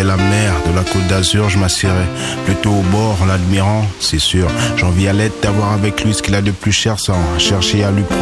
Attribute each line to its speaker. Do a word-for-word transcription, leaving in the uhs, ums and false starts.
Speaker 1: voyais la mer de la Côte d'Azur, je m'assierais plutôt au bord en l'admirant, c'est sûr. J'envie à l'aide d'avoir avec lui ce qu'il a de plus cher sans chercher à lui prendre